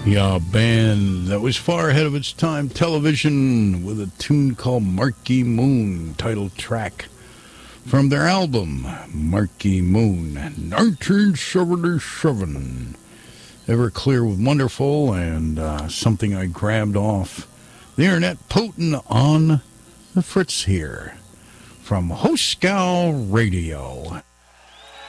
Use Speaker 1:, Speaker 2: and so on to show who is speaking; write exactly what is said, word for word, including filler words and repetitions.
Speaker 1: Yeah, a band that was far ahead of its time. Television with a tune called Marquee Moon, title track from their album Marquee Moon, nineteen seventy-seven. Everclear with Wonderful, and uh, something I grabbed off the internet, Potent on the Fritz here from Hoskow Radio.